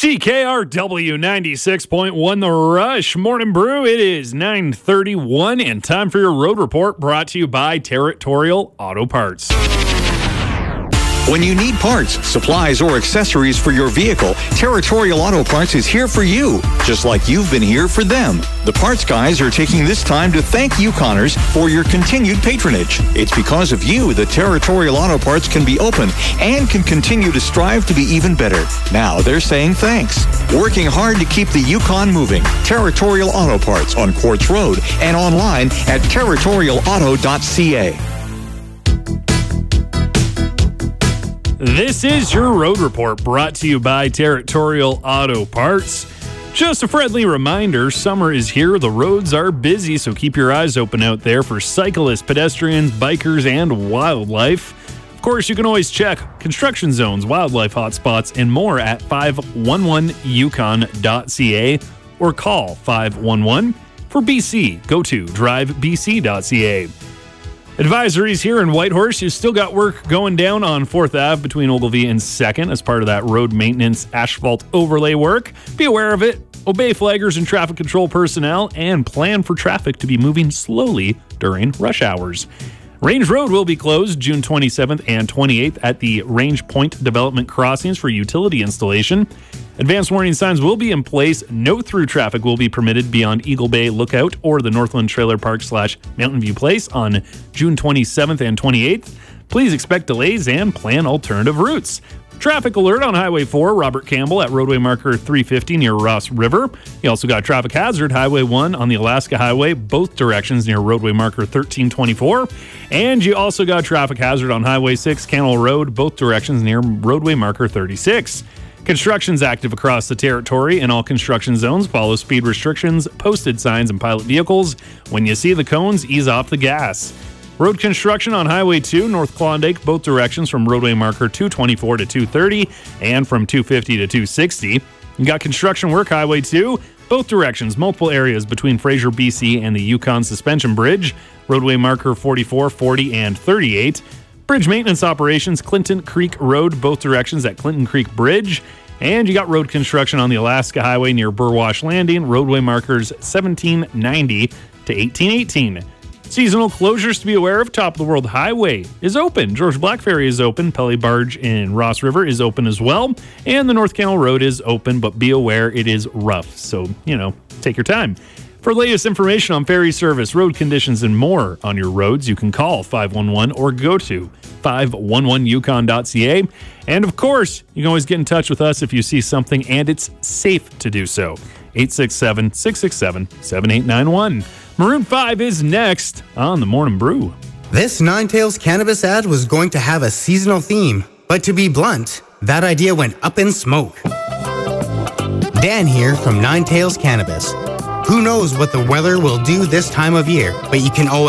CKRW 96.1 The Rush Morning Brew. It is 9:31 and time for your road report, brought to you by Territorial Auto Parts. When you need parts, supplies, or accessories for your vehicle, Territorial Auto Parts is here for you, just like you've been here for them. The parts guys are taking this time to thank Yukoners for your continued patronage. It's because of you that Territorial Auto Parts can be open and can continue to strive to be even better. Now they're saying thanks. Working hard to keep the Yukon moving. Territorial Auto Parts on Quartz Road and online at territorialauto.ca. This is your road report, brought to you by Territorial Auto Parts. Just a friendly reminder, summer is here, the roads are busy, so keep your eyes open out there for cyclists, pedestrians, bikers, and wildlife. Of course, you can always check construction zones, wildlife hotspots, and more at 511yukon.ca or call 511. For BC, go to drivebc.ca. Advisories here in Whitehorse. You've still got work going down on 4th Ave between Ogilvie and 2nd as part of that road maintenance asphalt overlay work. Be aware of it. Obey flaggers and traffic control personnel and plan for traffic to be moving slowly during rush hours. Range Road will be closed June 27th and 28th at the Range Point Development crossings for utility installation. Advanced warning signs will be in place. No through traffic will be permitted beyond Eagle Bay Lookout or the Northland Trailer Park / Mountain View Place on June 27th and 28th. Please expect delays and plan alternative routes. Traffic alert on Highway 4, Robert Campbell at roadway marker 350 near Ross River. You also got traffic hazard, Highway 1 on the Alaska Highway, both directions near roadway marker 1324. And you also got traffic hazard on Highway 6, Cannell Road, both directions near roadway marker 36. Construction's active across the territory. In all construction zones, follow speed restrictions, posted signs, and pilot vehicles. When you see the cones, ease off the gas. Road construction on Highway 2, North Klondike, both directions from roadway marker 224 to 230 and from 250 to 260. You got construction work Highway 2, both directions, multiple areas between Fraser, BC and the Yukon Suspension Bridge, roadway marker 44, 40, and 38. Bridge maintenance operations, Clinton Creek Road, both directions at Clinton Creek Bridge. And you got road construction on the Alaska Highway near Burwash Landing, roadway markers 1790 to 1818. Seasonal closures to be aware of. Top of the World Highway is open. George Black Ferry is open. Pelly Barge in Ross River is open as well. And the North Cannell Road is open, but be aware it is rough. So, take your time. For latest information on ferry service, road conditions, and more on your roads, you can call 511 or go to 511yukon.ca. And of course, you can always get in touch with us if you see something and it's safe to do so. 867-667-7891. Maroon 5 is next on the Morning Brew. This Nine Tails Cannabis ad was going to have a seasonal theme, but to be blunt, that idea went up in smoke. Dan here from Nine Tails Cannabis. Who knows what the weather will do this time of year, but you can always